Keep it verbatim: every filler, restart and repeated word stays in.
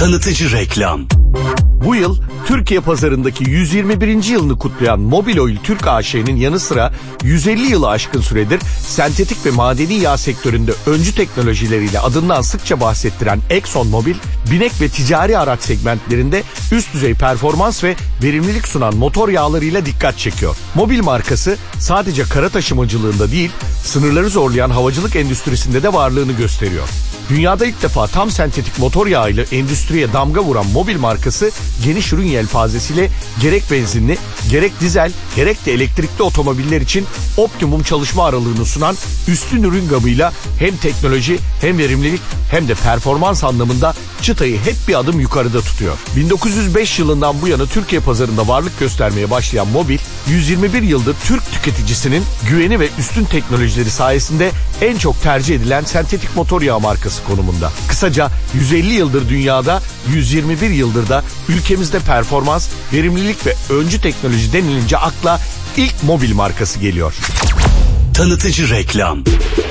Tanıtıcı reklam. Bu yıl Türkiye pazarındaki yüz yirmi birinci yılını kutlayan Mobil Oil Türk A Ş'nin yanı sıra yüz elli yılı aşkın süredir sentetik ve madeni yağ sektöründe öncü teknolojileriyle adından sıkça bahsettiren ExxonMobil, binek ve ticari araç segmentlerinde üst düzey performans ve verimlilik sunan motor yağlarıyla dikkat çekiyor. Mobil markası sadece kara taşımacılığında değil, sınırları zorlayan havacılık endüstrisinde de varlığını gösteriyor. Dünyada ilk defa tam sentetik motor yağıyla endüstriye damga vuran Mobil markası geniş ürün yelpazesiyle gerek benzinli, gerek dizel, gerek de elektrikli otomobiller için optimum çalışma aralığını sunan üstün ürün gamıyla hem teknoloji hem verimlilik hem de performans anlamında çıtayı hep bir adım yukarıda tutuyor. bin dokuz yüz beş yılından bu yana Türkiye pazarında varlık göstermeye başlayan Mobil, yüz yirmi bir yıldır Türk tüketicisinin güveni ve üstün teknolojileri sayesinde en çok tercih edilen sentetik motor yağı markası konumunda. Kısaca yüz elli yıldır dünyada, yüz yirmi bir yıldır da ülkemizde performans, verimlilik ve öncü teknoloji denilince akla ilk Mobil markası geliyor. Tanıtıcı reklam.